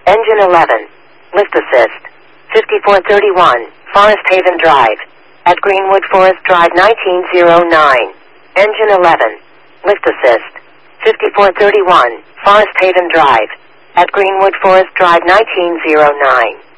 Engine 11. Lift assist. 5431, Forest Haven Drive. At Greenwood Forest Drive 1909. Engine 11. Lift assist. 5431, Forest Haven Drive. At Greenwood Forest Drive 1909.